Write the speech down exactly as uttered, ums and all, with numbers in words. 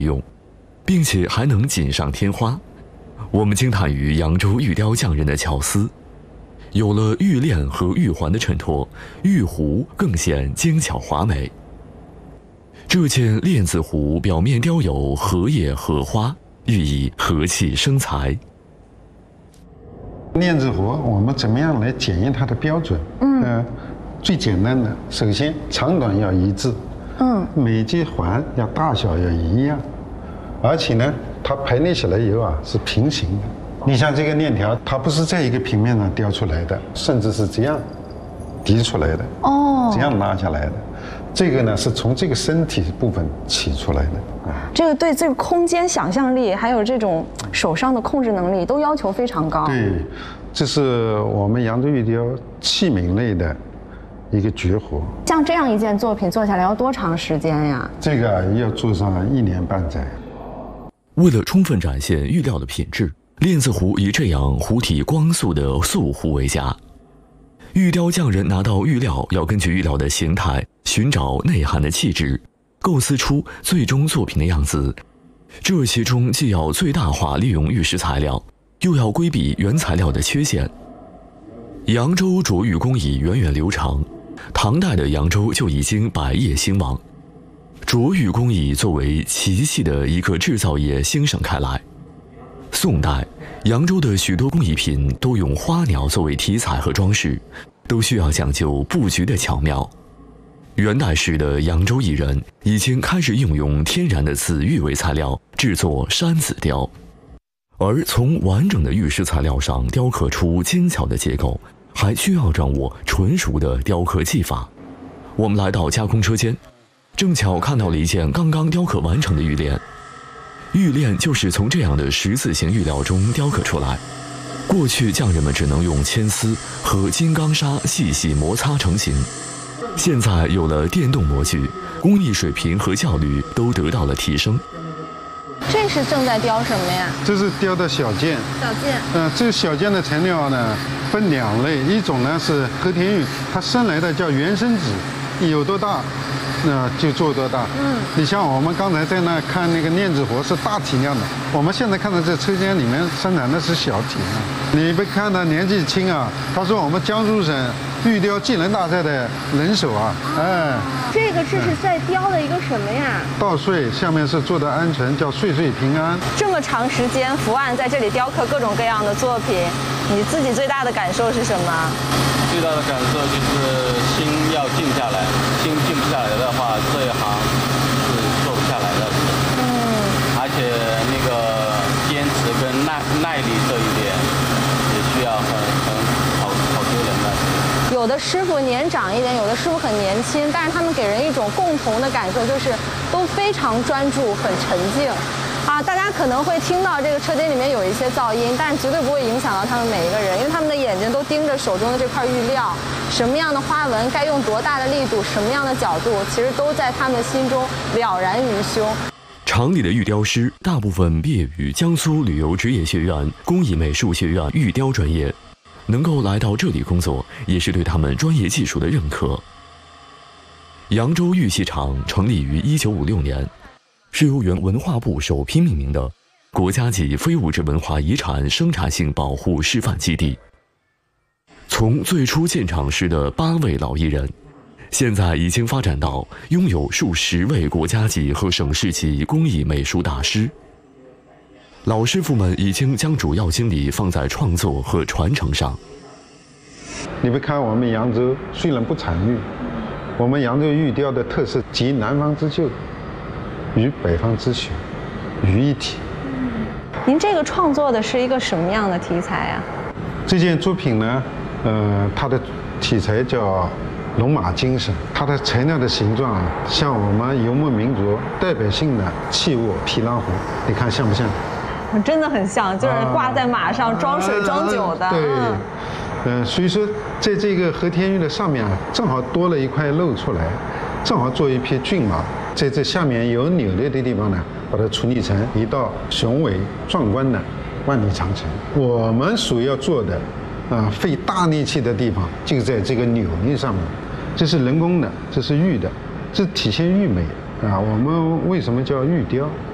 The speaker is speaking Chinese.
用，并且还能锦上添花。我们惊叹于扬州玉雕匠人的巧思，有了玉链和玉环的衬托，玉壶更显精巧华美。这件链子壶表面雕有荷叶荷花，寓意和气生财。 链子壶我们怎么样来检验它的标准？嗯，呃，最简单的，首先长短要一致，嗯，每节环要大小要一样，而且呢，它排列起来以后啊是平行的。你像这个链条，它不是在一个平面上雕出来的，甚至是这样提出来的，哦，这样拉下来的。这个呢是从这个身体部分起出来的。 这个对这个空间想象力，还有这种手上的控制能力，都要求非常高。 对，这是我们扬州玉雕器皿类的一个绝活。 像这样一件作品做下来要多长时间呀？ 这个要做上一年半载。 为了充分展现玉料的品质，链子壶以这样壶体光素的素壶为佳。玉雕匠人拿到玉料，要根据玉料的形态寻找内涵的气质，构思出最终作品的样子。这其中既要最大化利用玉石材料，又要规避原材料的缺陷。扬州琢玉工艺源远流长，唐代的扬州就已经百业兴旺，琢玉工艺作为奇器的一个制造业兴盛开来。宋代，扬州的许多工艺品都用花鸟作为题材和装饰，都需要讲究布局的巧妙。元代时的扬州艺人已经开始应用天然的紫玉为材料制作山紫雕，而从完整的玉石材料上雕刻出精巧的结构，还需要掌握纯熟的雕刻技法。我们来到加工车间，正巧看到了一件刚刚雕刻完成的玉链。玉链就是从这样的十字形玉料中雕刻出来。过去匠人们只能用铅丝和金刚砂细细摩擦成型，现在有了电动模具，工艺水平和效率都得到了提升。 这是正在雕什么呀？ 这是雕的小件。 小件。 嗯、呃，这个小件的材料呢分两类，一种呢是和田玉，它生来的叫原生纸，有多大那就做多大。嗯，你像我们刚才在那看那个链子活是大体量的，我们现在看到这车间里面生产的是小体量。你别看他年纪轻啊，他是我们江苏省玉雕技能大赛的人手啊。哎， 这个这是在雕的一个什么呀？ 稻穗，下面是做的鹌鹑，叫岁岁平安。 这么长时间伏案在这里雕刻各种各样的作品，你自己最大的感受是什么？ 最大的感受就是心要静下来，心静不下来的话，这一行是做不下来的。嗯，而且那个坚持跟耐耐力这一点，也需要很很好好多人的。 有的师傅年长一点，有的师傅很年轻，但是他们给人一种共同的感受，就是都非常专注，很沉静。啊，大家可能会听到这个车间里面有一些噪音，但绝对不会影响到他们每一个人，因为他们的眼睛都盯着手中的这块玉料，什么样的花纹该用多大的力度，什么样的角度，其实都在他们心中了然于胸。 厂里的玉雕师大部分毕业于江苏旅游职业学院工艺美术学院玉雕专业，能够来到这里工作，也是对他们专业技术的认可。扬州玉器厂成立于一九五六年。是由原文化部首批命名的国家级非物质文化遗产生产性保护示范基地。从最初建厂时的八位老艺人，现在已经发展到拥有数十位国家级和省市级工艺美术大师。老师傅们已经将主要精力放在创作和传承上。 你别看我们扬州虽然不产玉，我们扬州玉雕的特色集南方之秀与北方之学于一体。 您这个创作的是一个什么样的题材啊？ 这件作品呢，呃，它的题材叫龙马精神，它的材料的形状啊，像我们游牧民族代表性的器物匹浪壶，你看像不像？ 真的很像，就是挂在马上装水装酒的。 啊、对，嗯、呃，所以说在这个和田玉的上面啊，正好多了一块露出来，正好做一匹骏马。在这下面有扭的的地方呢，把它处理成一道雄伟壮观的万里长城。我们所要做的，啊、呃，费大力气的地方就在这个扭力上面。这是人工的，这是玉的，这体现玉美啊。我们为什么叫玉雕？